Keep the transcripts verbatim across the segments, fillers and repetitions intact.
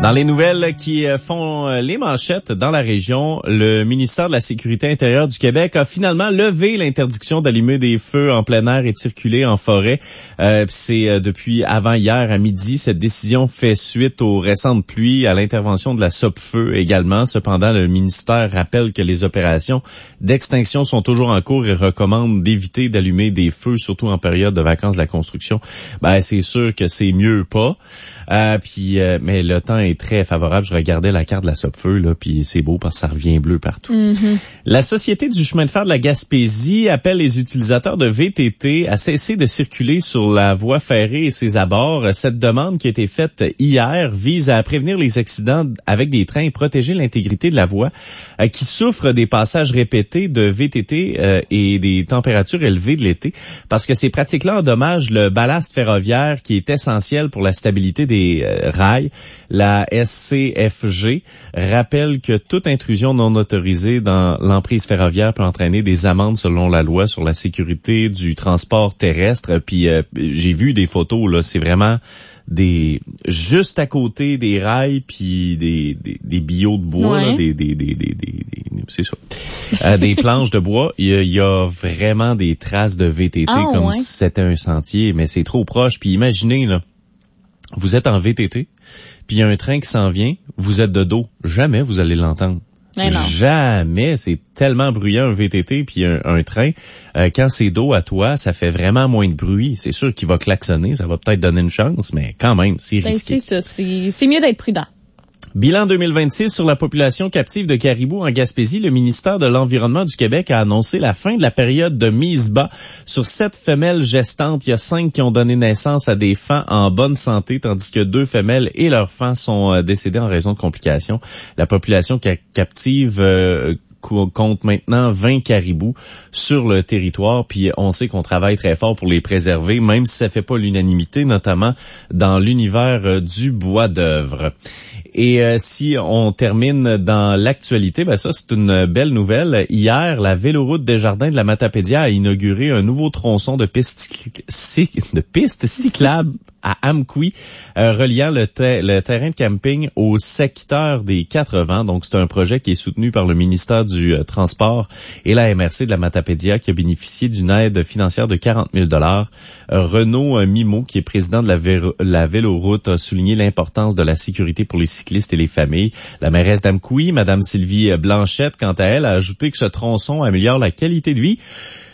Dans les nouvelles qui font les manchettes dans la région, le ministère de la Sécurité intérieure du Québec a finalement levé l'interdiction d'allumer des feux en plein air et de circuler en forêt. Euh, c'est depuis avant hier à midi. Cette décision fait suite aux récentes pluies, à l'intervention de la Sopfeu également. Cependant, le ministère rappelle que les opérations d'extinction sont toujours en cours et recommande d'éviter d'allumer des feux, surtout en période de vacances de la construction. Ben, c'est sûr que c'est mieux pas. Euh, puis, euh, mais le temps est très favorable. Je regardais la carte de la Sopfeu, là, puis c'est beau parce que ça revient bleu partout. Mm-hmm. La Société du chemin de fer de la Gaspésie appelle les utilisateurs de V T T à cesser de circuler sur la voie ferrée et ses abords. Cette demande qui a été faite hier vise à prévenir les accidents avec des trains et protéger l'intégrité de la voie euh, qui souffre des passages répétés de V T T euh, et des températures élevées de l'été, parce que ces pratiques-là endommagent le ballast ferroviaire qui est essentiel pour la stabilité des des euh, rails. La S C F G rappelle que toute intrusion non autorisée dans l'emprise ferroviaire peut entraîner des amendes selon la loi sur la sécurité du transport terrestre. Puis euh, j'ai vu des photos, là, c'est vraiment des juste à côté des rails puis des des, des billots de bois, ouais. là, des, des des des des des c'est ça. Euh, des planches de bois, il y, y a vraiment des traces de V T T ah, comme ouais. si c'était un sentier, mais c'est trop proche. Puis imaginez là, vous êtes en V T T, puis il y a un train qui s'en vient, vous êtes de dos, jamais vous allez l'entendre. Mais non. Jamais, c'est tellement bruyant un V T T puis un, un train. Euh, quand c'est dos à toi, ça fait vraiment moins de bruit. C'est sûr qu'il va klaxonner, ça va peut-être donner une chance, mais quand même, c'est ben, risqué. C'est ça, c'est, c'est mieux d'être prudent. Bilan deux mille vingt-six sur la population captive de caribous en Gaspésie. Le ministère de l'Environnement du Québec a annoncé la fin de la période de mise bas. Sur sept femelles gestantes, il y a cinq qui ont donné naissance à des fans en bonne santé, tandis que deux femelles et leurs fans sont décédés en raison de complications. La population ca- captive euh, compte maintenant vingt caribous sur le territoire, puis on sait qu'on travaille très fort pour les préserver, même si ça fait pas l'unanimité, notamment dans l'univers du bois d'œuvre. Et euh, si on termine dans l'actualité, ben ça c'est une belle nouvelle. Hier, la Véloroute des Jardins de la Matapédia a inauguré un nouveau tronçon de piste, de piste cyclable à Amqui, euh, reliant le, te- le terrain de camping au secteur des Quatre Vents. Donc c'est un projet qui est soutenu par le ministère du euh, Transport et la M R C de la Matapédia, qui a bénéficié d'une aide financière de quarante mille dollars. Euh, Renaud euh, Mimo, qui est président de la, véro- la Véloroute, a souligné l'importance de la sécurité pour les cyclistes et les familles. La mairesse d'Amqui, Madame Sylvie Blanchette, quant à elle, a ajouté que ce tronçon améliore la qualité de vie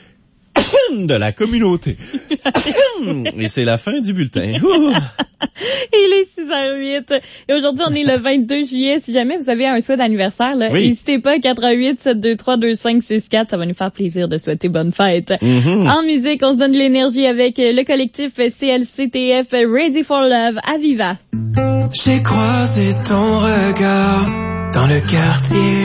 de la communauté. Et c'est la fin du bulletin. Il est six heures huit. Et aujourd'hui, on est le vingt-deux juillet. Si jamais vous avez un souhait d'anniversaire, là, oui. n'hésitez pas, quatre un huit, sept deux trois, deux cinq six quatre. Ça va nous faire plaisir de souhaiter bonne fête. Mm-hmm. En musique, on se donne de l'énergie avec le collectif C L C T F Ready for Love à Viva. J'ai croisé ton regard dans le quartier.